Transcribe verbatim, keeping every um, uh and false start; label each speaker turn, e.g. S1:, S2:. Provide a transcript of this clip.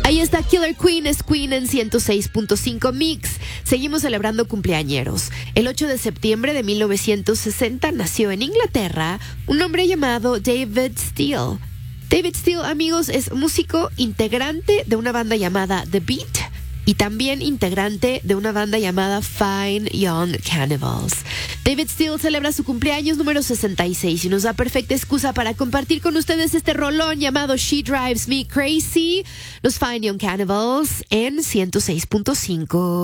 S1: Ahí está Killer Queen, es Queen en ciento seis punto cinco Mix. Seguimos celebrando cumpleañeros. El ocho de septiembre de mil novecientos sesenta nació en Inglaterra un hombre llamado David Steele. David Steele, amigos, es músico integrante de una banda llamada The Beat y también integrante de una banda llamada Fine Young Cannibals. David Steele celebra su cumpleaños número sesenta y seis y nos da perfecta excusa para compartir con ustedes este rolón llamado She Drives Me Crazy, los Fine Young Cannibals en ciento seis punto cinco.